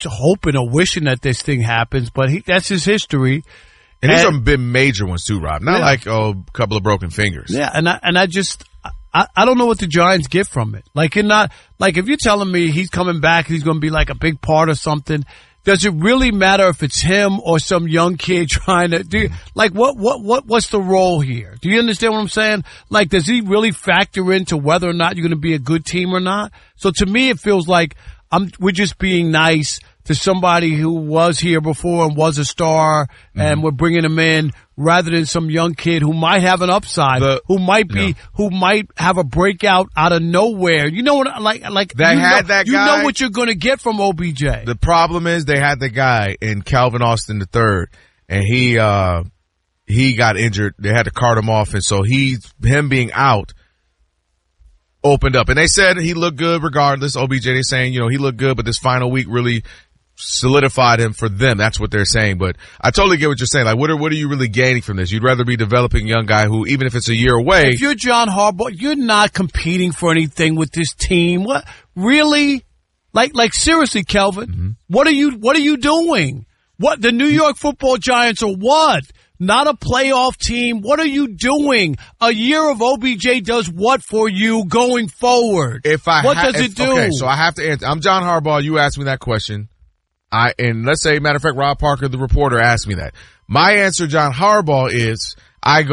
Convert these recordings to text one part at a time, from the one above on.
hoping or wishing that this thing happens, but that's his history. And these have been major ones too, Rob. Not like a couple of broken fingers. Yeah, and I don't know what the Giants get from it. Like if you're telling me he's coming back, he's going to be like a big part of something. Does it really matter if it's him or some young kid trying to do? Like what's the role here? Do you understand what I'm saying? Like, does he really factor into whether or not you're going to be a good team or not? So to me, it feels like we're just being nice to somebody who was here before and was a star, and we're bringing him in rather than some young kid who might have an upside, who might have a breakout out of nowhere. You know what? Like they had that guy. You know what you're going to get from OBJ. The problem is they had the guy in Calvin Austin III, and he got injured. They had to cart him off, and so him being out opened up. And they said he looked good regardless. OBJ, they're saying, he looked good, but this final week really solidified him for them. That's what they're saying. But I totally get what you're saying. Like, what are you really gaining from this? You'd rather be developing a young guy who, even if it's a year away. If you're John Harbaugh, you're not competing for anything with this team. What? Really? Like seriously, Kelvin, what are you doing? What? The New York Football Giants are what? Not a playoff team. What are you doing? A year of OBJ does what for you going forward? What does it do? Okay, so I have to answer. I'm John Harbaugh. You asked me that question. And let's say, matter of fact, Rob Parker, the reporter, asked me that. My answer, John Harbaugh, is I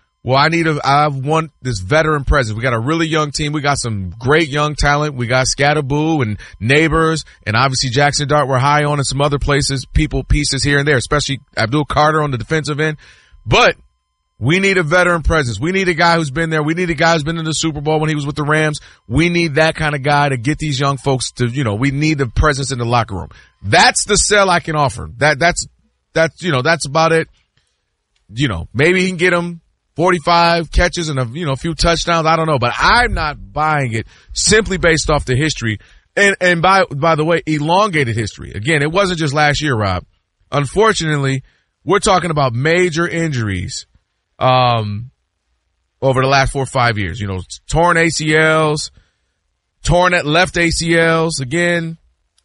want this veteran presence. We got a really young team. We got some great young talent. We got Scatterboo and Neighbors, and obviously Jackson Dart we're high on, and some other pieces here and there, especially Abdul Carter on the defensive end. But we need a veteran presence. We need a guy who's been there. We need a guy who's been in the Super Bowl when he was with the Rams. We need that kind of guy to get these young folks to, we need the presence in the locker room. That's the sell I can offer. That's about it. Maybe he can get him 45 catches and a few touchdowns. I don't know, but I'm not buying it simply based off the history. And by the way, elongated history. Again, it wasn't just last year, Rob. Unfortunately, we're talking about major injuries over the last 4 or 5 years. Torn ACLs, torn at left ACLs again.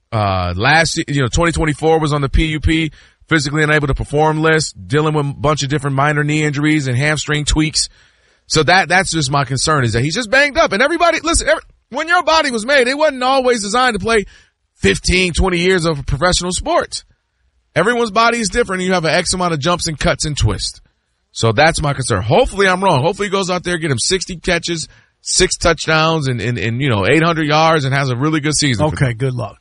2024 was on the PUP, physically unable to perform list, dealing with a bunch of different minor knee injuries and hamstring tweaks. So that's just my concern, is that he's just banged up. And everybody, listen, when your body was made, it wasn't always designed to play 15, 20 years of professional sports. Everyone's body is different, and you have an X amount of jumps and cuts and twists. So that's my concern. Hopefully I'm wrong. Hopefully he goes out there, get him 60 catches, 6 touchdowns, and 800 yards, and has a really good season. Okay, good luck.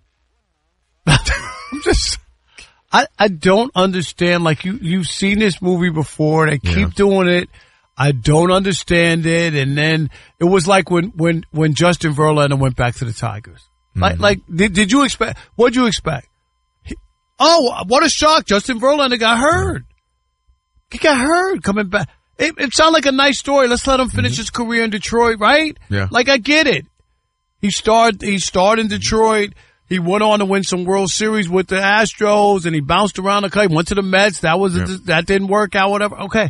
I don't understand. Like, you've seen this movie before. They keep doing it. I don't understand it. And then it was like when Justin Verlander went back to the Tigers. Like, did you expect? What'd you expect? What a shock! Justin Verlander got hurt. He got hurt coming back. It sounded like a nice story. Let's let him finish his career in Detroit, right? Yeah. Like, I get it. He starred in Detroit. He went on to win some World Series with the Astros, and he bounced around the country. Went to the Mets. That didn't work out. Whatever. Okay.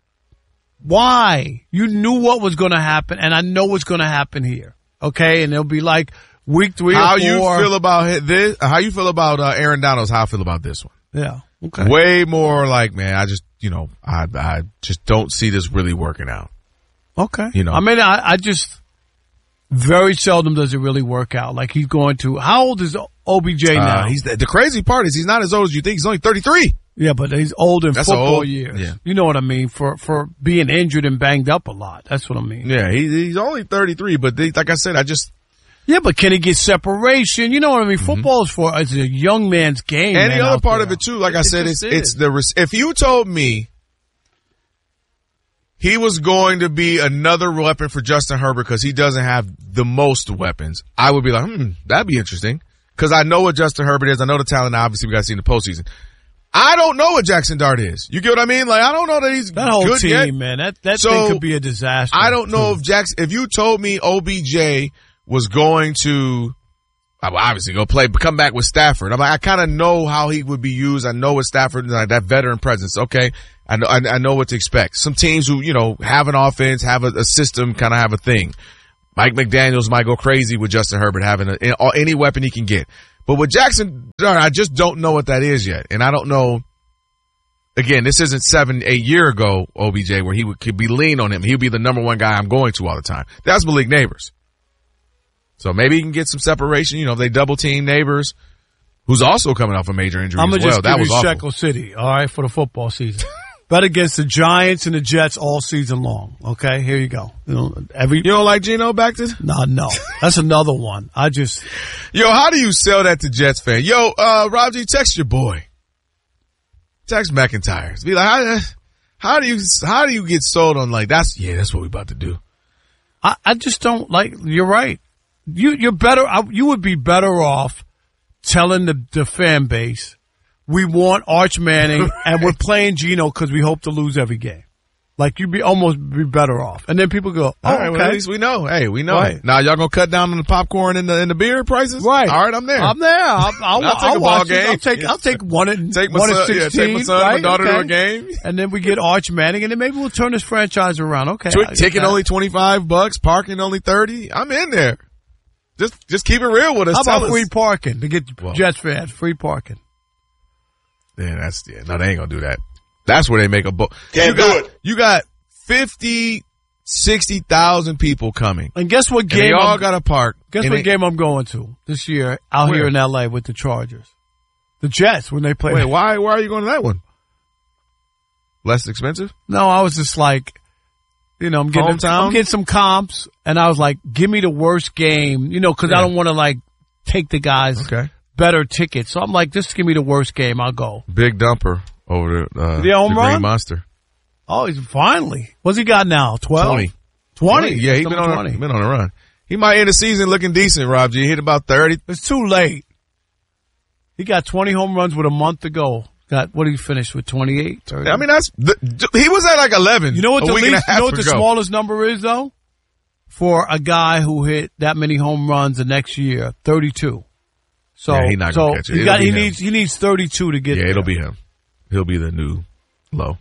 Why? You knew what was going to happen, and I know what's going to happen here. Okay, and it'll be like week 3 or 4. How you feel about this? How you feel about Aaron Donald's? How I feel about this one? Yeah. Okay. Way more like, man, I just I just don't see this really working out. Okay. I mean, I just. Very seldom does it really work out. Like, he's going to. How old is OBJ now? The crazy part is he's not as old as you think. He's only 33. Yeah, but he's old in football years. Yeah. You know what I mean? For being injured and banged up a lot. That's what I mean. Yeah, he's only 33, but like I said, Yeah, but can he get separation? You know what I mean? Football is a young man's game. And the other part of it too, like I said, if you told me he was going to be another weapon for Justin Herbert because he doesn't have the most weapons, I would be like, that'd be interesting. Because I know what Justin Herbert is. I know the talent. Obviously, we got to see in the postseason. I don't know what Jackson Dart is. You get what I mean? Like, I don't know that he's that whole good team, yet. Man. That thing could be a disaster. I don't know if you told me OBJ was going to obviously come back with Stafford. I'm like, I kind of know how he would be used. I know what Stafford, like that veteran presence. Okay. I know what to expect. Some teams who, have an offense, have a system, kind of have a thing. Mike McDaniels might go crazy with Justin Herbert having any weapon he can get. But with Jackson, I just don't know what that is yet. And I don't know. Again, this isn't 7-8 years ago, OBJ, where could be lean on him. He'll be the number one guy I'm going to all the time. That's Malik Neighbors. So maybe he can get some separation. You know, if they double team Neighbors, who's also coming off a major injury as well. I'm going to just give you awful. Shekel City, all right, for the football season. Bet against the Giants and the Jets all season long. Okay, here you go. You don't like Geno back to? No. That's another one. Yo, how do you sell that to Jets fan? Yo, Rob G, text your boy. Text McIntyre. Be like, how do you get sold on like that's what we about to do? I just don't like. You're right. You're better. You would be better off telling the fan base we want Arch Manning and we're playing Geno because we hope to lose every game. Like you'd almost be better off. And then people go, all right, okay. Well, at least we know. Hey, we know. Right. Now y'all gonna cut down on the popcorn and the beer prices? Right. All right, I'm there. I'll take a ball game. I'll take one at 16. Take my son, right? my daughter to a game. And then we get Arch Manning, and then maybe we'll turn this franchise around. Okay. Ticket only $25, parking only $30. I'm in there. Just keep it real with us. How about free parking to get Jets fans? Free parking. Yeah, no, they ain't gonna do that. That's where they make a book. You got 50, 60,000 people coming. And guess what game? They all got to park. Guess what game I'm going to this year out here in LA with the Chargers? The Jets when they play. Wait, why are you going to that one? Less expensive? No, I was just like, I'm getting some comps, and I was like, give me the worst game, because I don't want to like take the guys better tickets. So I'm like, just give me the worst game. I'll go. Big dumper over the home run? Green Monster. Oh, he's finally. What's he got now? 12? 20? Yeah, he's been on a run. He might end the season looking decent, Rob G. He hit about 30. It's too late. He got 20 home runs with a month to go. What did he finish with, 28? 30? I mean, he was at like 11. You know what the smallest number is, though? For a guy who hit that many home runs the next year, 32. So, he's not going to catch it. He needs 32 to get there. Yeah, it'll be him. He'll be the new low.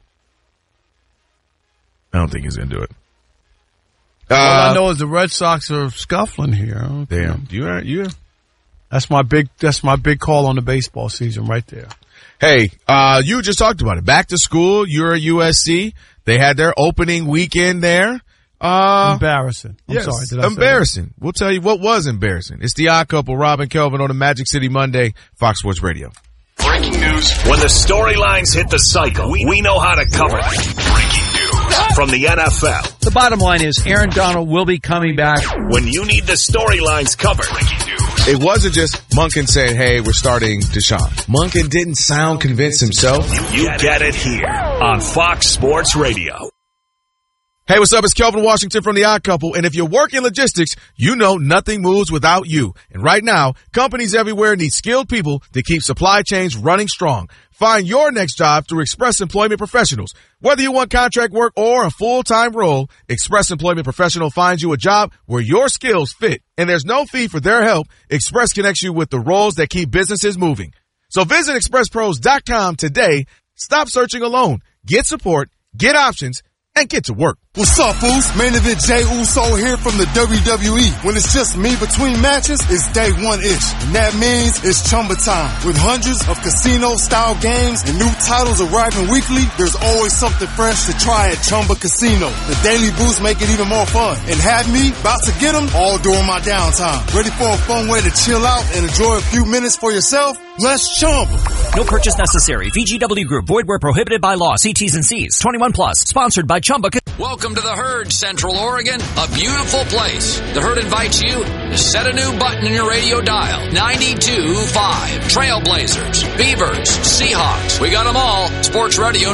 I don't think he's going to do it. All I know is the Red Sox are scuffling here. Okay. Damn. You That's my big call on the baseball season right there. Hey, you just talked about it. Back to school. You're at USC. They had their opening weekend there. Embarrassing. I'm sorry. Did I embarrassing. Say that? We'll tell you what was embarrassing. It's the Odd Couple, Rob and Kelvin on the Magic City Monday, Fox Sports Radio. Breaking news. When the storylines hit the cycle, we know how to cover it. Breaking news from the NFL. The bottom line is Aaron Donald will be coming back. When you need the storylines covered. Breaking news. It wasn't just Monken saying, hey, we're starting Deshaun. Monken didn't sound convinced himself. You get it here on Fox Sports Radio. Hey, what's up? It's Kelvin Washington from The Odd Couple. And if you work in logistics, you know nothing moves without you. And right now, companies everywhere need skilled people to keep supply chains running strong. Find your next job through Express Employment Professionals. Whether you want contract work or a full-time role, Express Employment Professional finds you a job where your skills fit. And there's no fee for their help. Express connects you with the roles that keep businesses moving. So visit expresspros.com today. Stop searching alone. Get support, get options, and get to work. What's up, fools? Main event Jey Uso here from the WWE. When it's just me between matches, it's day one-ish. And that means it's Chumba time. With hundreds of casino-style games and new titles arriving weekly, there's always something fresh to try at Chumba Casino. The daily boosts make it even more fun. And have me about to get them all during my downtime. Ready for a fun way to chill out and enjoy a few minutes for yourself? Let's Chumba. No purchase necessary. VGW Group. Void where prohibited by law. See T's and C's. 21 plus. Sponsored by Chumba. Welcome to the Herd, Central Oregon, a beautiful place. The Herd invites you to set a new button in your radio dial. 92.5. Trailblazers, Beavers, Seahawks. We got them all. Sports Radio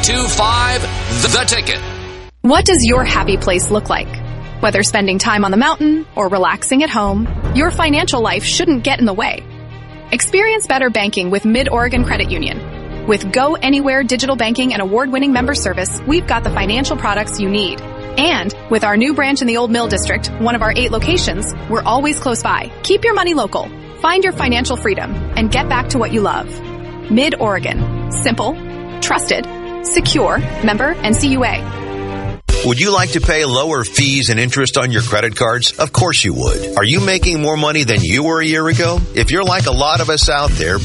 92.5. The Ticket. What does your happy place look like? Whether spending time on the mountain or relaxing at home, your financial life shouldn't get in the way. Experience better banking with Mid-Oregon Credit Union. With Go Anywhere digital banking and award-winning member service, we've got the financial products you need. And with our new branch in the Old Mill District, one of our 8 locations, we're always close by. Keep your money local. Find your financial freedom and get back to what you love. Mid-Oregon. Simple, trusted, secure, member NCUA. Would you like to pay lower fees and interest on your credit cards? Of course you would. Are you making more money than you were a year ago? If you're like a lot of us out there,